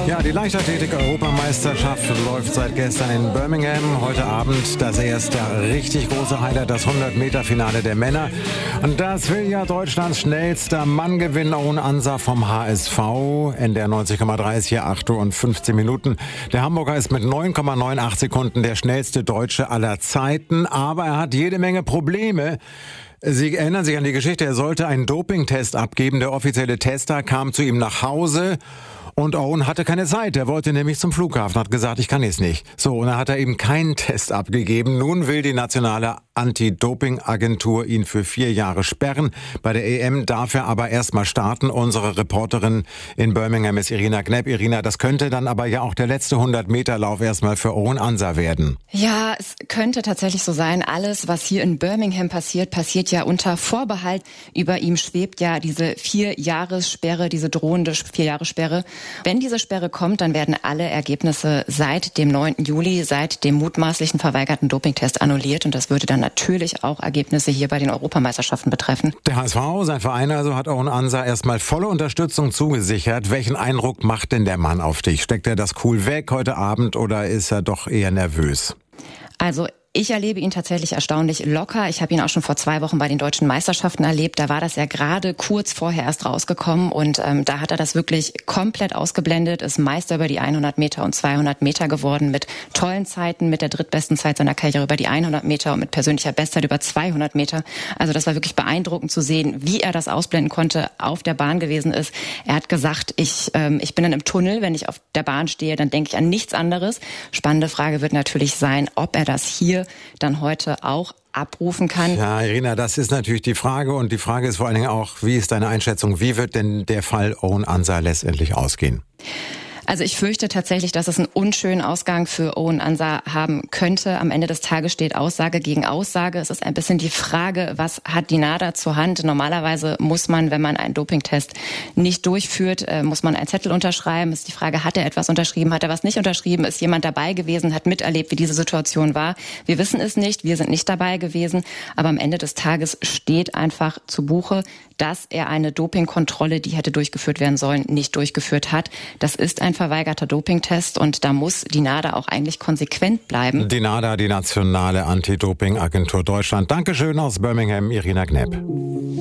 Ja, die Leichtathletik-Europameisterschaft läuft seit gestern in Birmingham. Heute Abend das erste richtig große Highlight, das 100-Meter-Finale der Männer. Und das will ja Deutschlands schnellster Mann gewinnen, Owen Ansa vom HSV. NDR 90,3 hier 8 Uhr und 15 Minuten. Der Hamburger ist mit 9,98 Sekunden der schnellste Deutsche aller Zeiten. Aber er hat jede Menge Probleme. Sie erinnern sich an die Geschichte, er sollte einen Dopingtest abgeben. Der offizielle Tester kam zu ihm nach Hause und Owen hatte keine Zeit. Er wollte nämlich zum Flughafen, hat gesagt, ich kann jetzt nicht. So, und dann hat er eben keinen Test abgegeben. Nun will die nationale Anti-Doping-Agentur ihn für 4 Jahre sperren. Bei der EM darf er aber erstmal starten. Unsere Reporterin in Birmingham ist Irina Knepp. Irina, das könnte dann aber ja auch der letzte 100-Meter-Lauf erstmal für Owen Ansa werden. Ja, es könnte tatsächlich so sein. Alles, was hier in Birmingham passiert ja unter Vorbehalt. Über ihm schwebt ja diese 4-Jahres-Sperre, diese drohende 4-Jahres-Sperre. Wenn diese Sperre kommt, dann werden alle Ergebnisse seit dem 9. Juli, seit dem mutmaßlichen verweigerten Dopingtest annulliert. Und das würde dann natürlich auch Ergebnisse hier bei den Europameisterschaften betreffen. Der HSV, sein Verein also, hat Owen Ansa erstmal volle Unterstützung zugesichert. Welchen Eindruck macht denn der Mann auf dich? Steckt er das cool weg heute Abend oder ist er doch eher nervös? Also ich erlebe ihn tatsächlich erstaunlich locker. Ich habe ihn auch schon vor 2 Wochen bei den deutschen Meisterschaften erlebt. Da war das ja gerade kurz vorher erst rausgekommen und da hat er das wirklich komplett ausgeblendet, ist Meister über die 100 Meter und 200 Meter geworden mit tollen Zeiten, mit der drittbesten Zeit seiner Karriere über die 100 Meter und mit persönlicher Bestzeit über 200 Meter. Also das war wirklich beeindruckend zu sehen, wie er das ausblenden konnte, auf der Bahn gewesen ist. Er hat gesagt, ich bin dann im Tunnel, wenn ich auf der Bahn stehe, dann denke ich an nichts anderes. Spannende Frage wird natürlich sein, ob er das hier dann heute auch abrufen kann. Ja, Irina, das ist natürlich die Frage und die Frage ist vor allen Dingen auch, wie ist deine Einschätzung, wie wird denn der Fall Owen Ansa letztendlich ausgehen? Also ich fürchte tatsächlich, dass es einen unschönen Ausgang für Owen Ansa haben könnte. Am Ende des Tages steht Aussage gegen Aussage. Es ist ein bisschen die Frage, was hat die NADA zur Hand? Normalerweise muss man, wenn man einen Dopingtest nicht durchführt, muss man einen Zettel unterschreiben. Es ist die Frage, hat er etwas unterschrieben, hat er was nicht unterschrieben? Ist jemand dabei gewesen, hat miterlebt, wie diese Situation war? Wir wissen es nicht, wir sind nicht dabei gewesen. Aber am Ende des Tages steht einfach zu Buche, dass er eine Dopingkontrolle, die hätte durchgeführt werden sollen, nicht durchgeführt hat. Das ist ein verweigerter Dopingtest und da muss die NADA auch eigentlich konsequent bleiben. Die NADA, die nationale Anti-Doping-Agentur Deutschland. Dankeschön aus Birmingham, Irina Knepp. NDR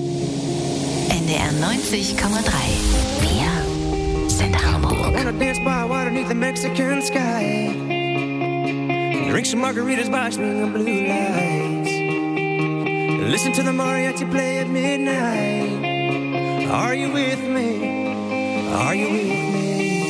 90,3. Wir sind Hamburg. I wanna dance by water beneath the Mexican sky. Drink some margaritas by swinging blue lights. Listen to the mariachi play at midnight. Are you with me? Are you with me?